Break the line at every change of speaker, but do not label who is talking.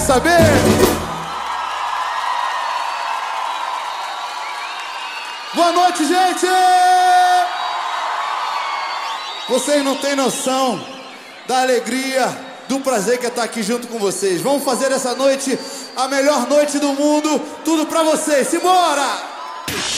saber? Boa noite, gente! Vocês não têm noção da alegria, do prazer que é estar aqui junto com vocês. Vamos fazer essa noite a melhor noite do mundo. Tudo pra vocês. Simbora!